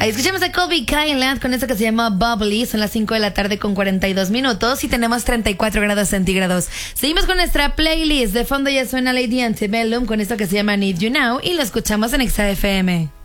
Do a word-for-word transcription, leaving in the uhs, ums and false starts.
Escuchemos a Colby Kyland con esto que se llama Bubbly. Son las cinco de la tarde con cuarenta y dos minutos y tenemos treinta y cuatro grados centígrados. Seguimos con nuestra playlist. De fondo ya suena Lady Antebellum con esto que se llama Need You Now y lo escuchamos en Exa F M.